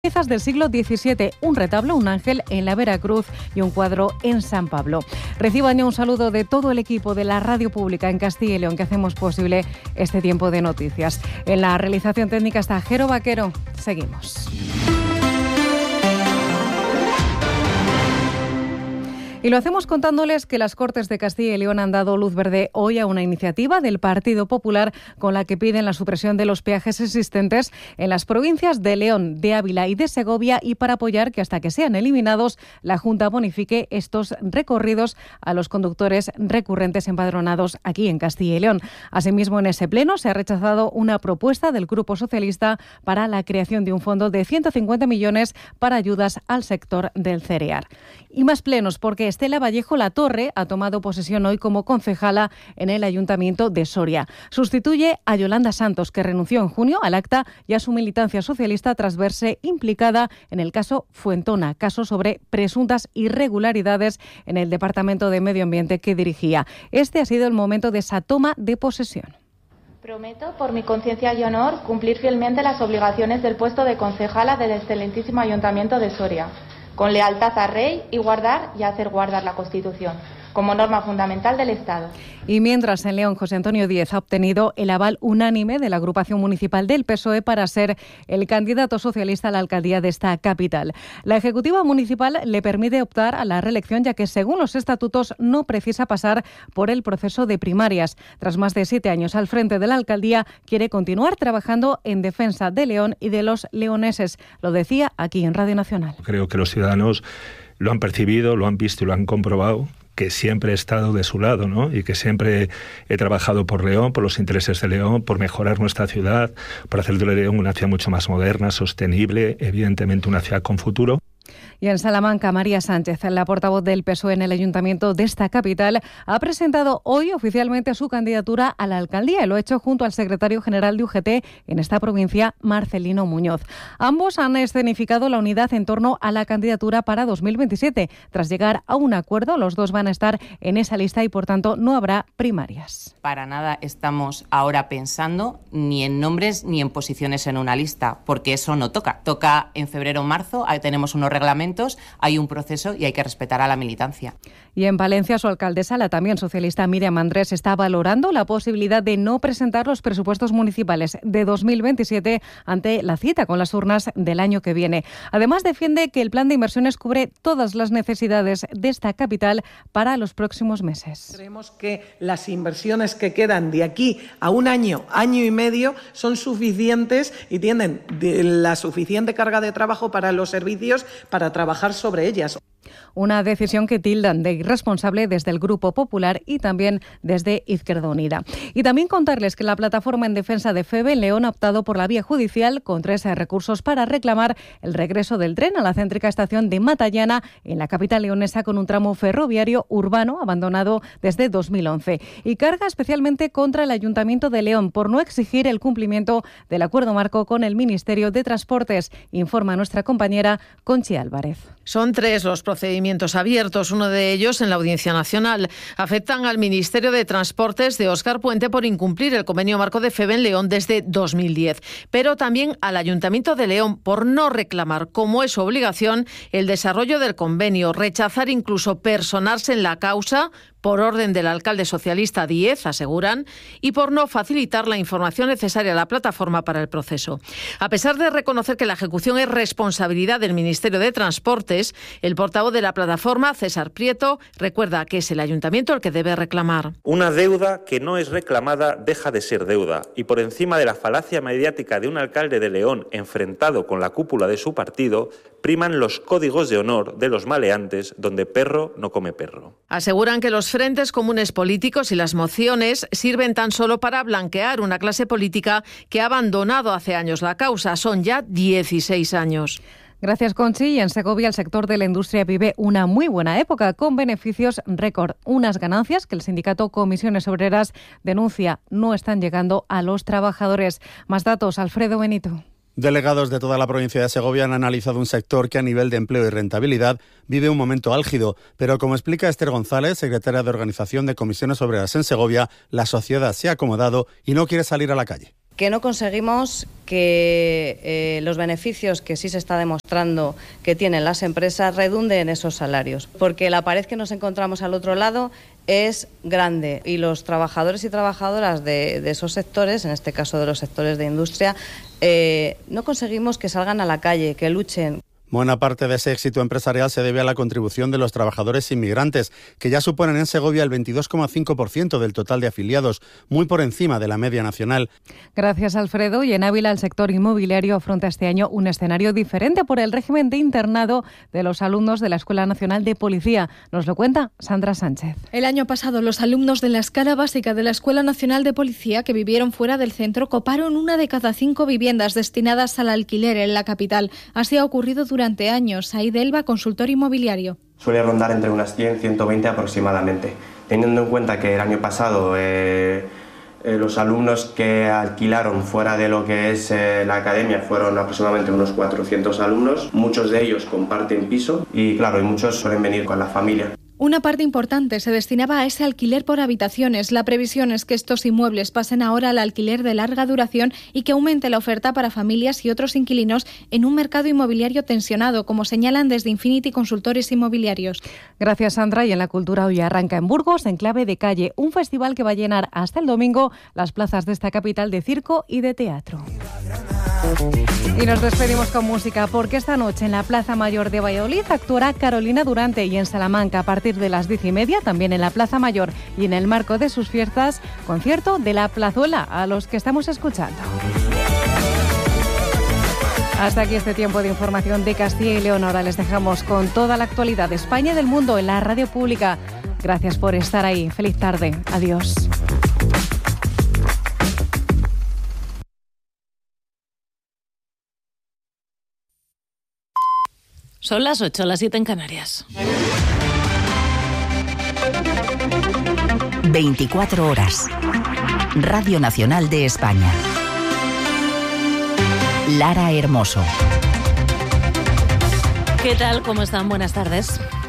Piezas del siglo XVII, un retablo, un ángel en la Veracruz y un cuadro en San Pablo. Reciban ya un saludo de todo el equipo de la Radio Pública en Castilla y León que hacemos posible este tiempo de noticias. En la realización técnica está Jero Vaquero. Seguimos. Y lo hacemos contándoles que las Cortes de Castilla y León han dado luz verde hoy a una iniciativa del Partido Popular con la que piden la supresión de los peajes existentes en las provincias de León, de Ávila y de Segovia, y para apoyar que hasta que sean eliminados la Junta bonifique estos recorridos a los conductores recurrentes empadronados aquí en Castilla y León. Asimismo, en ese pleno se ha rechazado una propuesta del Grupo Socialista para la creación de un fondo de 150 millones para ayudas al sector del cereal. Y más plenos porque Estela Vallejo Latorre ha tomado posesión hoy como concejala en el Ayuntamiento de Soria. Sustituye a Yolanda Santos, que renunció en junio al acta y a su militancia socialista tras verse implicada en el caso Fuentona, caso sobre presuntas irregularidades en el Departamento de Medio Ambiente que dirigía. Este ha sido el momento de esa toma de posesión. Prometo, por mi conciencia y honor, cumplir fielmente las obligaciones del puesto de concejala del excelentísimo Ayuntamiento de Soria, con lealtad al Rey y guardar y hacer guardar la Constitución como norma fundamental del Estado. Y mientras en León, José Antonio Díez ha obtenido el aval unánime de la agrupación municipal del PSOE para ser el candidato socialista a la alcaldía de esta capital. La ejecutiva municipal le permite optar a la reelección, ya que según los estatutos no precisa pasar por el proceso de primarias. Tras más de 7 años al frente de la alcaldía, quiere continuar trabajando en defensa de León y de los leoneses. Lo decía aquí en Radio Nacional. Creo que los ciudadanos lo han percibido, lo han visto y lo han comprobado, que siempre he estado de su lado, ¿no? Y que siempre he trabajado por León, por los intereses de León, por mejorar nuestra ciudad, por hacer de León una ciudad mucho más moderna, sostenible, evidentemente una ciudad con futuro. Y en Salamanca, María Sánchez, la portavoz del PSOE en el ayuntamiento de esta capital, ha presentado hoy oficialmente su candidatura a la alcaldía y lo ha hecho junto al secretario general de UGT en esta provincia, Marcelino Muñoz. Ambos han escenificado la unidad en torno a la candidatura para 2027. Tras llegar a un acuerdo, los dos van a estar en esa lista y, por tanto, no habrá primarias. Para nada estamos ahora pensando ni en nombres ni en posiciones en una lista, porque eso no toca. Toca en febrero o marzo, ahí tenemos unos reglamentos, hay un proceso y hay que respetar a la militancia. Y en Palencia, su alcaldesa, la también socialista Míriam Andrés, está valorando la posibilidad de no presentar los presupuestos municipales de 2027 ante la cita con las urnas del año que viene. Además, defiende que el plan de inversiones cubre todas las necesidades de esta capital para los próximos meses. Creemos que las inversiones que quedan de aquí a un año, año y medio, son suficientes y tienen la suficiente carga de trabajo para los servicios para trabajar sobre ellas. Una decisión que tildan de irresponsable desde el Grupo Popular y también desde Izquierda Unida. Y también contarles que la plataforma en defensa de FEVE en León ha optado por la vía judicial con 3 recursos para reclamar el regreso del tren a la céntrica estación de Matallana en la capital leonesa con un tramo ferroviario urbano abandonado desde 2011. Y carga especialmente contra el Ayuntamiento de León por no exigir el cumplimiento del acuerdo marco con el Ministerio de Transportes, informa nuestra compañera Conchi Álvarez. Son 3 los procedimientos abiertos, uno de ellos en la Audiencia Nacional. Afectan al Ministerio de Transportes de Óscar Puente por incumplir el convenio marco de FEVE en León desde 2010, pero también al Ayuntamiento de León por no reclamar, como es su obligación, el desarrollo del convenio, rechazar incluso personarse en la causa por orden del alcalde socialista Díez, aseguran, y por no facilitar la información necesaria a la plataforma para el proceso. A pesar de reconocer que la ejecución es responsabilidad del Ministerio de Transportes, el portavoz de la plataforma, César Prieto, recuerda que es el ayuntamiento el que debe reclamar. Una deuda que no es reclamada deja de ser deuda, y por encima de la falacia mediática de un alcalde de León enfrentado con la cúpula de su partido, priman los códigos de honor de los maleantes, donde perro no come perro. Aseguran que los frentes comunes políticos y las mociones sirven tan solo para blanquear una clase política que ha abandonado hace años la causa. Son ya 16 años. Gracias, Conchi. Y en Segovia el sector de la industria vive una muy buena época con beneficios récord. Unas ganancias que el sindicato Comisiones Obreras denuncia no están llegando a los trabajadores. Más datos, Alfredo Benito. Delegados de toda la provincia de Segovia han analizado un sector que a nivel de empleo y rentabilidad vive un momento álgido, pero como explica Esther González, secretaria de Organización de Comisiones Obreras en Segovia, la sociedad se ha acomodado y no quiere salir a la calle. Que no conseguimos que los beneficios que sí se está demostrando que tienen las empresas redunden en esos salarios, porque la pared que nos encontramos al otro lado es grande y los trabajadores y trabajadoras de esos sectores, en este caso de los sectores de industria, no conseguimos que salgan a la calle, que luchen. Buena parte de ese éxito empresarial se debe a la contribución de los trabajadores inmigrantes, que ya suponen en Segovia el 22,5% del total de afiliados, muy por encima de la media nacional. Gracias, Alfredo. Y en Ávila, el sector inmobiliario afronta este año un escenario diferente por el régimen de internado de los alumnos de la Escuela Nacional de Policía. Nos lo cuenta Sandra Sánchez. El año pasado, los alumnos de la escala básica de la Escuela Nacional de Policía que vivieron fuera del centro coparon 1 de cada 5 viviendas destinadas al alquiler en la capital. Así ha ocurrido durante años. Said Elba, consultor inmobiliario. Suele rondar entre unas 100, 120 aproximadamente. Teniendo en cuenta que el año pasado los alumnos que alquilaron fuera de lo que es la academia fueron aproximadamente unos 400 alumnos. Muchos de ellos comparten piso y claro, y muchos suelen venir con la familia. Una parte importante se destinaba a ese alquiler por habitaciones. La previsión es que estos inmuebles pasen ahora al alquiler de larga duración y que aumente la oferta para familias y otros inquilinos en un mercado inmobiliario tensionado, como señalan desde Infinity Consultores Inmobiliarios. Gracias, Sandra. Y en la cultura hoy arranca en Burgos, en clave de calle, un festival que va a llenar hasta el domingo las plazas de esta capital de circo y de teatro. Y nos despedimos con música, porque esta noche en la Plaza Mayor de Valladolid actuará Carolina Durante, y en Salamanca a partir de las 10:30, también en la Plaza Mayor y en el marco de sus fiestas, concierto de La Plazuela, a los que estamos escuchando. Hasta aquí este tiempo de información de Castilla y León. Ahora les dejamos con toda la actualidad de España y del mundo en la radio pública. Gracias por estar ahí. Feliz tarde. Adiós. Son las 8, las 7 en Canarias. 24 horas. Radio Nacional de España. Lara Hermoso. ¿Qué tal? ¿Cómo están? Buenas tardes.